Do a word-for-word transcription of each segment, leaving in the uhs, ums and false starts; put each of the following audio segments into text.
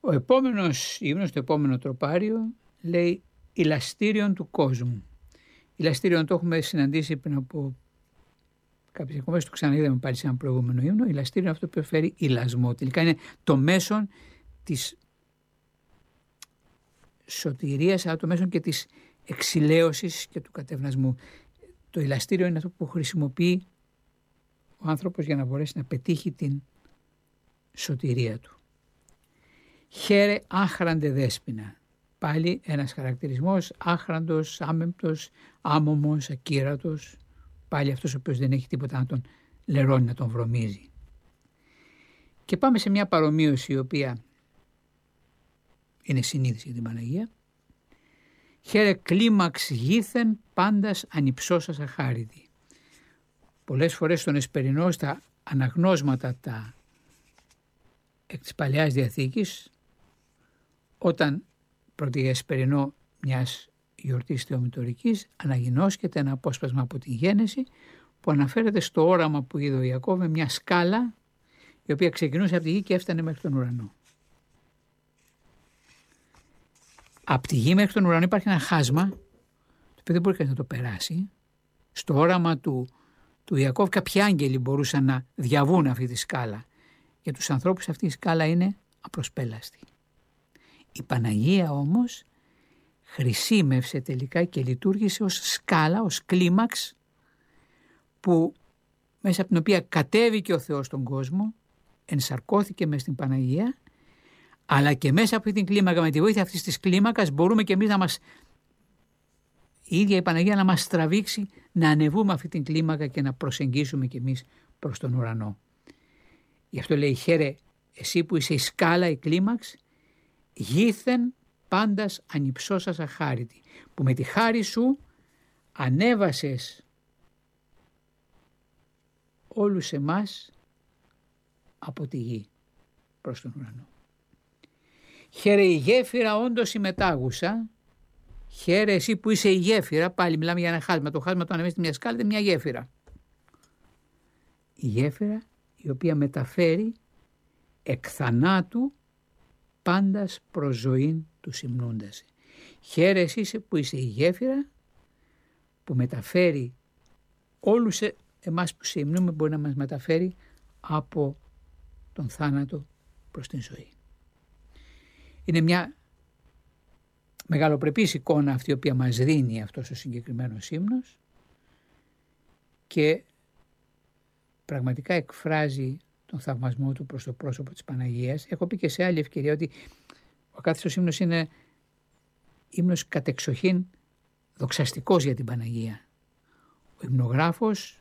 Ο επόμενος ύμνος, το επόμενο τροπάριο, λέει «Ηλαστήριον του κόσμου». Ηλαστήριον το έχουμε συναντήσει πριν από κάποιες εκπομπές, το ξαναείδαμε πάλι σε ένα προηγούμενο ύμνο. Ηλαστήριον αυτό που φέρει ηλασμό. Τελικά είναι το μέσον της σωτηρίας, αλλά το μέσον και της εξηλαίωσης και του κατευνασμού. Το ηλαστήριο είναι αυτό που χρησιμοποιεί ο άνθρωπος για να μπορέσει να πετύχει την σωτηρία του. Χαίρε άχραντε δέσποινα. Πάλι ένας χαρακτηρισμός, άχραντος, άμεμπτος, άμωμος, ακύρατος. Πάλι αυτός ο οποίος δεν έχει τίποτα να τον λερώνει, να τον βρωμίζει. Και πάμε σε μια παρομοίωση η οποία είναι συνήθιση για την Παναγία. Χαίρε κλίμαξ γήθεν πάντας ανυψώσας αχάριδη. Πολλές φορές στον Εσπερινό, στα αναγνώσματα τα εκ της Παλαιάς Διαθήκης, όταν πρόκειται για Εσπερινό μιας γιορτής θεομητορικής, αναγινώσκεται ένα απόσπασμα από τη Γένεση που αναφέρεται στο όραμα που είδε ο Ιακώβ με μια σκάλα η οποία ξεκινούσε από τη γη και έφτανε μέχρι τον ουρανό. Από τη γη μέχρι τον ουρανό υπάρχει ένα χάσμα το οποίο δεν μπορεί κανείς να το περάσει. Στο όραμα του, του Ιακώβ κάποιοι άγγελοι μπορούσαν να διαβούν αυτή τη σκάλα. Για τους ανθρώπους αυτή η σκάλα είναι απροσπέλαστη. Η Παναγία όμως χρησίμευσε τελικά και λειτουργήσε ως σκάλα, ως κλίμαξ που μέσα από την οποία κατέβηκε ο Θεός στον κόσμο, ενσαρκώθηκε μες στην Παναγία, αλλά και μέσα από αυτή την κλίμακα, με τη βοήθεια αυτής της κλίμακας μπορούμε και εμείς να μας, η ίδια η Παναγία να μας τραβήξει να ανεβούμε αυτή την κλίμακα και να προσεγγίσουμε και εμείς προς τον ουρανό. Γι' αυτό λέει χαίρε εσύ που είσαι η σκάλα, η κλίμαξ, γήθεν πάντας ανυψώσας αχάρητη, που με τη χάρη σου ανέβασες όλους εμάς από τη γη προς τον ουρανό. Χαίρε η γέφυρα όντως συμμετάγουσα, χαίρε εσύ που είσαι η γέφυρα, πάλι μιλάμε για ένα χάσμα, το χάσμα το ανεβαίνει μια σκάλα, μια γέφυρα. Η γέφυρα η οποία μεταφέρει εκ θανάτου πάντας προς ζωήν του συμνούντας. Χαίρε εσύ που είσαι η γέφυρα που μεταφέρει όλους εμάς που συμνούμε, μπορεί να μας μεταφέρει από τον θάνατο προς την ζωή. Είναι μια μεγαλοπρεπής εικόνα αυτή η οποία μας δίνει αυτός ο συγκεκριμένος ύμνος και πραγματικά εκφράζει τον θαυμασμό του προς το πρόσωπο της Παναγίας. Έχω πει και σε άλλη ευκαιρία ότι ο κάθιστος ύμνος είναι ύμνος κατεξοχήν δοξαστικός για την Παναγία. Ο υμνογράφος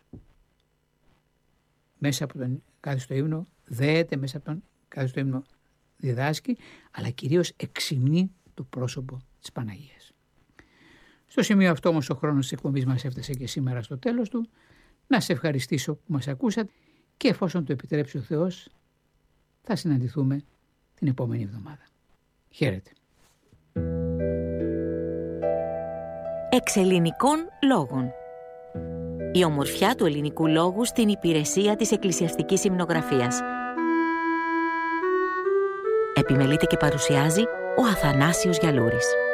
μέσα από τον κάθιστο ύμνο δέεται, μέσα από τον κάθιστο ύμνο διδάσκει, αλλά κυρίως εξυμνεί το πρόσωπο της Παναγίας. Στο σημείο αυτό όμως ο χρόνος της εκπομπής μας έφτασε και σήμερα στο τέλος του. Να σε ευχαριστήσω που μας ακούσατε και εφόσον το επιτρέψει ο Θεός θα συναντηθούμε την επόμενη εβδομάδα. Χαίρετε. Εξελληνικών λόγων. Η ομορφιά του ελληνικού λόγου στην υπηρεσία της εκκλησιαστικής υμνογραφίας. Επιμελείται και παρουσιάζει ο Αθανάσιος Γιαλούρης.